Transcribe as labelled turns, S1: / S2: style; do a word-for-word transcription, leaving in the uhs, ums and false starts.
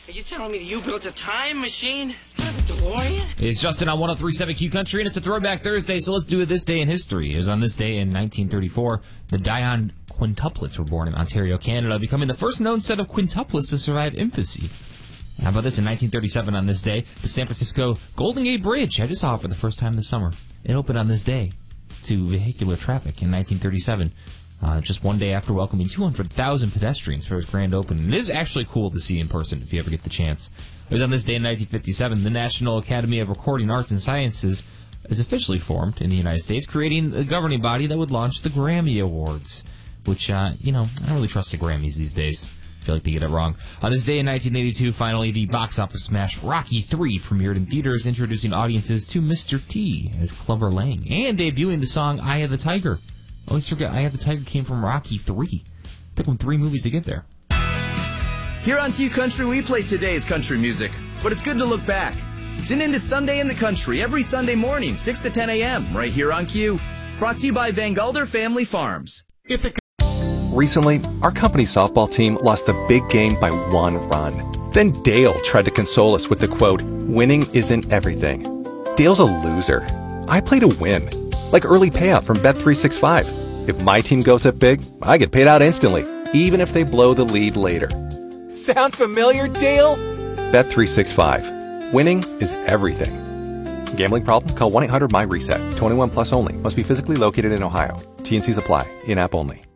S1: Are you telling me that you built a time machine? Kind of a DeLorean?
S2: It's Justin on one oh three point seven Q Country, and it's a Throwback Thursday, so let's do it this day in history. It was on this day in nineteen thirty-four, the Dion quintuplets were born in Ontario, Canada, becoming the first known set of quintuplets to survive infancy. How about this? In nineteen thirty-seven, on this day, the San Francisco Golden Gate Bridge, I just saw it for the first time this summer. It opened on this day to vehicular traffic in nineteen thirty-seven. Uh, just one day after welcoming two hundred thousand pedestrians for its grand opening. It is actually cool to see in person if you ever get the chance. It was on this day in nineteen fifty-seven, the National Academy of Recording Arts and Sciences is officially formed in the United States, creating a governing body that would launch the Grammy Awards, which, uh, you know, I don't really trust the Grammys these days. I feel like they get it wrong. On this day in nineteen eighty-two, finally, the box office smash Rocky three premiered in theaters, introducing audiences to Mister T as Clubber Lang, and debuting the song Eye of the Tiger. Always forget Eye of the Tiger came from Rocky three. Took them three movies to get there.
S3: Here on Q Country, we play today's country music, but it's good to look back. Tune in to Sunday in the Country every Sunday morning, six to ten a.m., right here on Q. Brought to you by Van Galder Family Farms.
S4: If it
S5: Recently, our company softball team lost the big game by one run. Then Dale tried to console us with the quote, "Winning isn't everything." Dale's a loser. I play to win. Like early payout from Bet three sixty-five. If my team goes up big, I get paid out instantly, even if they blow the lead later. Sound familiar, Dale? Bet three sixty-five. Winning is everything. Gambling problem? Call one eight hundred M Y RESET. twenty-one plus only. Must be physically located in Ohio. T and Cs apply. In-app only.